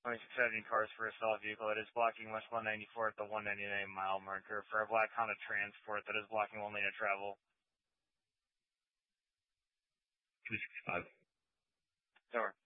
2670 cars for a stall vehicle that is blocking West 194 at the 199 mile marker for a black Honda Transport that is blocking one lane of travel. 265. Over.